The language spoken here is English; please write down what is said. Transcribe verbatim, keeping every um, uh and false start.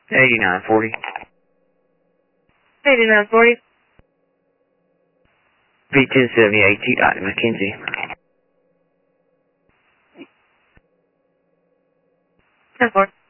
eighty-nine forty. eighty-nine forty. V ten seventy-eight, T dot McKenzie. ten four.